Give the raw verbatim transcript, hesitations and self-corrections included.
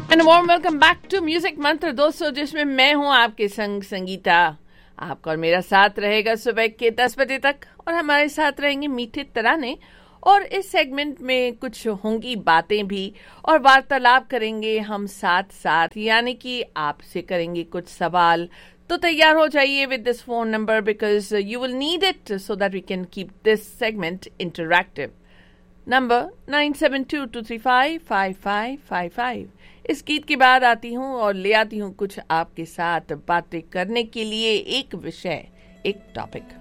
And warm welcome back to music मंत्र दोस्तों, जिसमें मैं हूं आपके संग संगीता। आपका और मेरा साथ रहेगा सुबह के दस बजे तक, और हमारे साथ रहेंगे मीठे तराने। और इस सेगमेंट में कुछ होंगी बातें भी, और वार्तालाप करेंगे हम साथ साथ, यानी कि आपसे करेंगे कुछ सवाल। तो तैयार हो जाइए with this phone number, because you will need it so that we can keep this segment interactive. Number nine seven to to three five five five five five. इस गीत के बाद आती हूँ और ले आती हूँ कुछ आपके साथ बातें करने के लिए, एक विषय, एक टॉपिक।